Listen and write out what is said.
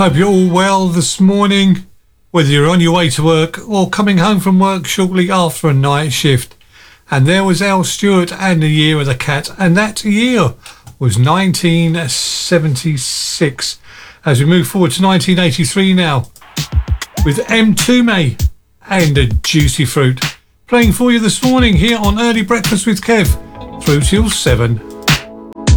Hope you're all well this morning, whether you're on your way to work or coming home from work shortly after a night shift. And there was Al Stewart and the Year of the Cat, and that year was 1976. As we move forward to 1983 now, with M2May and a Juicy Fruit, playing for you this morning here on Early Breakfast with Kev, through till 7.